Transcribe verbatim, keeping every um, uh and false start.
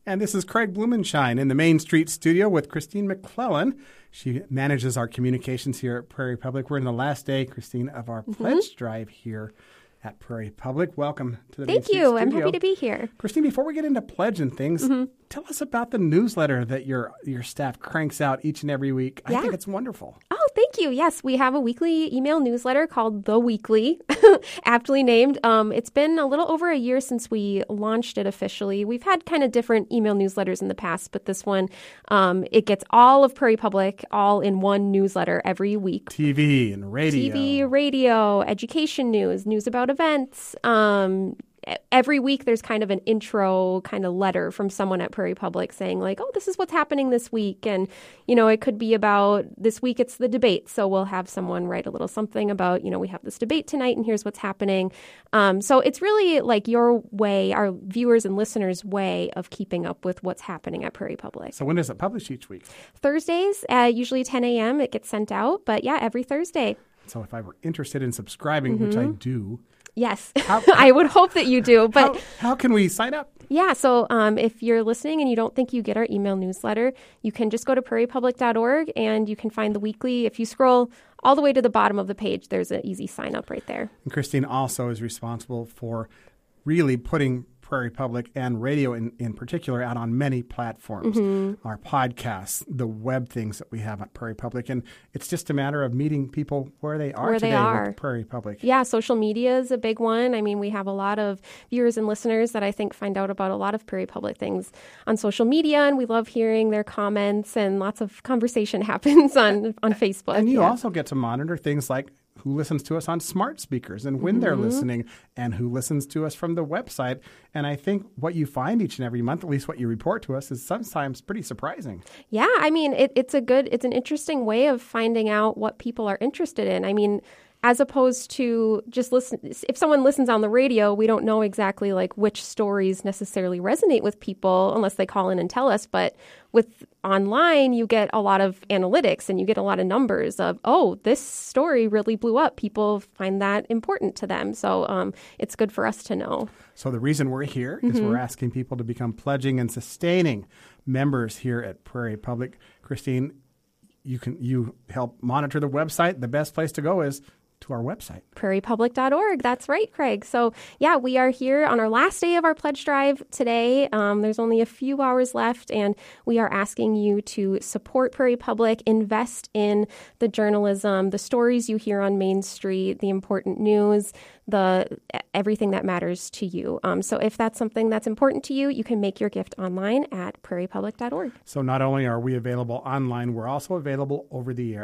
And this is Craig Blumenshine in the Main Street studio with Christine McClellan. She manages our communications here at Prairie Public. We're in the last day, Christine, of our mm-hmm. pledge drive here at Prairie Public. Welcome to the Main Thank Street you. studio. I'm happy to be here. Christine, before we get into pledge and things, mm-hmm. tell us about the newsletter that your your staff cranks out each and every week. I yeah. think it's wonderful. Oh, thank you. Yes, we have a weekly email newsletter called The Weekly, aptly named. Um, it's been a little over a year since we launched it officially. We've had kind of different email newsletters in the past, but this one, um, it gets all of Prairie Public all in one newsletter every week. T V and radio. T V, radio, education news, news about events. Um, every week there's kind of an intro kind of letter from someone at Prairie Public saying like, oh, this is what's happening this week. And, you know, it could be about this week it's the debate. So we'll have someone write a little something about, you know, we have this debate tonight and here's what's happening. Um, so it's really like your way, our viewers and listeners' way of keeping up with what's happening at Prairie Public. So when does it publish each week? Thursdays, uh, usually ten a.m. it gets sent out. But yeah, every Thursday. So if I were interested in subscribing, mm-hmm. which I do. Yes, how, I would hope that you do. But how, how can we sign up? Yeah, so um, if you're listening and you don't think you get our email newsletter, you can just go to prairie public dot org and you can find the weekly. If you scroll all the way to the bottom of the page, there's an easy sign up right there. And Christine also is responsible for really putting Prairie Public and radio in, in particular out on many platforms, mm-hmm. our podcasts, the web things that we have at Prairie Public. And it's just a matter of meeting people where they are where today they are. with Prairie Public. Yeah, social media is a big one. I mean, we have a lot of viewers and listeners that I think find out about a lot of Prairie Public things on social media, and we love hearing their comments, and lots of conversation happens on, on Facebook. And you yeah. also get to monitor things like who listens to us on smart speakers and when mm-hmm. they're listening, and who listens to us from the website. And I think what you find each and every month, at least what you report to us, is sometimes pretty surprising. Yeah, I mean, it, it's a good, it's an interesting way of finding out what people are interested in. I mean, as opposed to just listen, if someone listens on the radio, we don't know exactly like which stories necessarily resonate with people unless they call in and tell us. But with online, you get a lot of analytics and you get a lot of numbers of, oh, this story really blew up. People find that important to them. So um, it's good for us to know. So the reason we're here mm-hmm. is we're asking people to become pledging and sustaining members here at Prairie Public. Christine, you can you help monitor the website. The best place to go is to our website. prairie public dot org. That's right, Craig. So yeah, we are here on our last day of our pledge drive today. Um, there's only a few hours left, and we are asking you to support Prairie Public, invest in the journalism, the stories you hear on Main Street, the important news, the everything that matters to you. Um, so if that's something that's important to you, you can make your gift online at prairie public dot org. So not only are we available online, we're also available over the air